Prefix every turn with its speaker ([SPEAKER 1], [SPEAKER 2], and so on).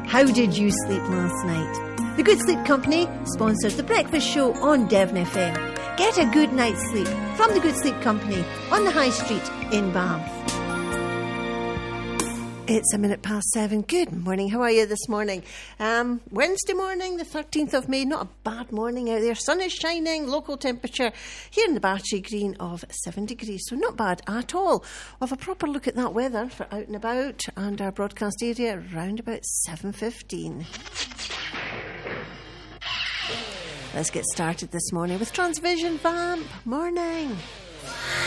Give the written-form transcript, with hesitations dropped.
[SPEAKER 1] How did you sleep last night? The Good Sleep Company sponsors the breakfast show on Devon FM. Get a good night's sleep from the Good Sleep Company on the High Street in Bath. It's 7:07. Good morning. How are you this morning? Wednesday morning, the 13th of May. Not a bad morning out there. Sun is shining. Local temperature here in the Battery Green of 7 degrees. So not bad at all. We'll have a proper look at that weather for out and about and our broadcast area around about 7:15. Let's get started this morning with Transvision Vamp. Morning.